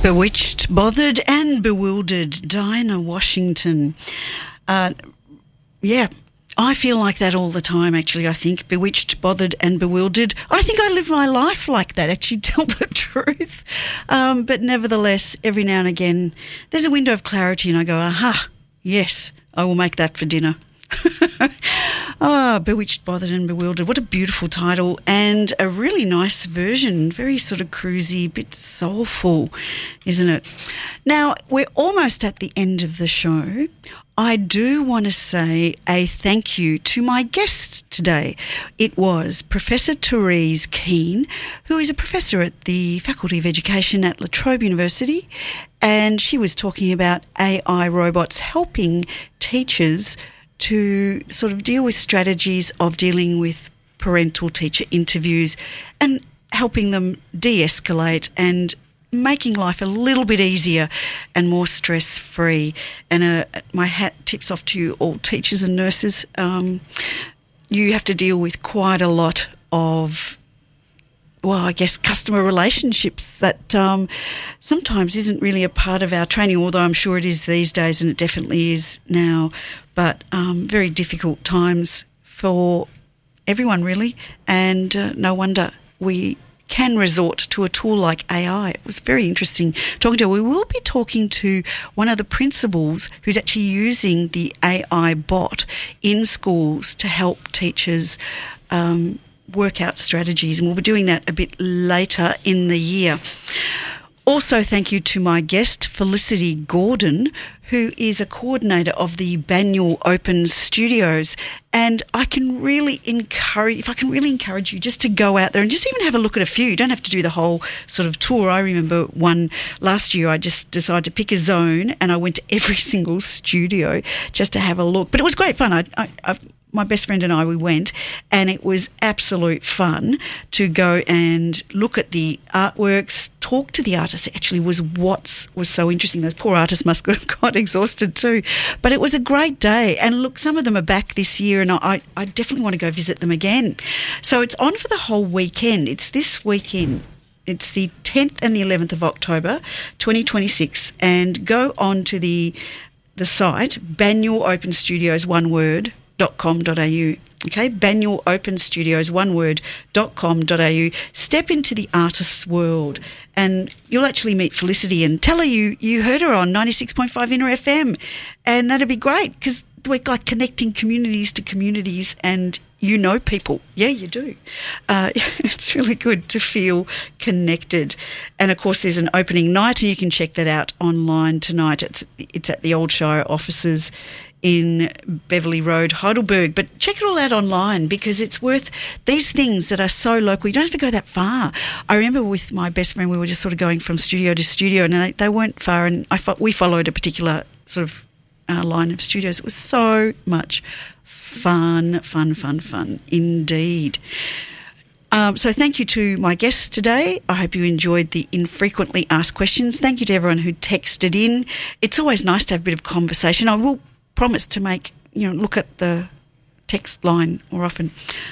Bewitched, Bothered and Bewildered, Dinah Washington. Yeah, I feel like that all the time, actually, I think. Bewitched, bothered and bewildered. I think I live my life like that, actually, tell the truth. But nevertheless, every now and again, there's a window of clarity and I go, aha, yes, I will make that for dinner. Bewitched, Bothered and Bewildered. What a beautiful title, and a really nice version, very sort of cruisy, bit soulful, isn't it? Now, we're almost at the end of the show. I do want to say a thank you to my guest today. It was Professor Therese Keane, who is a professor at the Faculty of Education at La Trobe University, and she was talking about AI robots helping teachers to sort of deal with strategies of dealing with parental teacher interviews and helping them de-escalate and making life a little bit easier and more stress-free. And my hat tips off to you all teachers and nurses. You have to deal with quite a lot of, well, I guess customer relationships that sometimes isn't really a part of our training, although I'm sure it is these days and it definitely is now. But very difficult times for everyone, really, and no wonder we can resort to a tool like AI. It was very interesting talking to her. We will be talking to one of the principals who's actually using the AI bot in schools to help teachers work out strategies, and we'll be doing that a bit later in the year. Also, thank you to my guest, Felicity Gordon, who is a coordinator of the Banyule Open Studios. And I can really encourage you just to go out there and just even have a look at a few. You don't have to do the whole sort of tour. I remember one last year, I just decided to pick a zone and I went to every single studio just to have a look. But it was great fun. My best friend and I, we went, and it was absolute fun to go and look at the artworks, talk to the artists. Actually, was what was so interesting. Those poor artists must have got exhausted too. But it was a great day. And look, some of them are back this year, and I definitely want to go visit them again. So it's on for the whole weekend. It's this weekend. It's the 10th and the 11th of October, 2026. And go on to the site, Banyule Open Studios, one word, .com.au. Okay, Banyule Open Studios, one word, .com.au. Step into the artist's world and you'll actually meet Felicity and tell her you heard her on 96.5 Inner FM, and that'd be great because we're like connecting communities to communities and you know people. Yeah, you do. It's really good to feel connected. And, of course, there's an opening night and you can check that out online tonight. It's at the Old Shire offices in Beverley Road, Heidelberg. But check it all out online because it's worth these things that are so local. You don't have to go that far. I remember with my best friend, we were just sort of going from studio to studio and they weren't far, and we followed a particular sort of line of studios. It was so much fun indeed. So thank you to my guests today. I hope you enjoyed the infrequently asked questions. Thank you to everyone who texted in. It's always nice to have a bit of conversation. I will promise to look at the text line more often.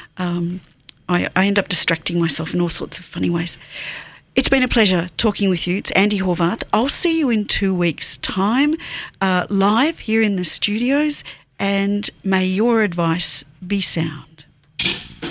I end up distracting myself in all sorts of funny ways. It's been a pleasure talking with you. It's Andi Horvath. I'll see you in 2 weeks' time, live here in the studios, and may your advice be sound.